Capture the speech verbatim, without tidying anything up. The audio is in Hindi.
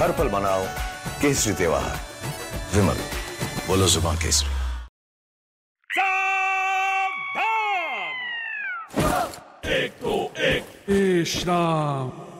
हर पल मनाओ केसरी त्योहार। विमल, बोलो जुबान केसरी। एक तो एक, श्राम